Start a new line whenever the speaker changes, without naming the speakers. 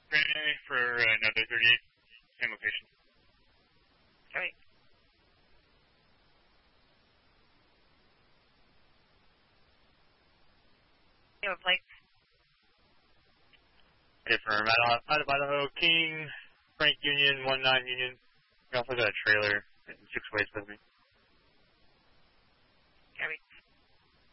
Brandon for another 38, same location.
Alright. You have a plate?
Okay, from out of Idaho, King, Frank Union, 19 Union. We also got a trailer, 6 ways with me.
Alright.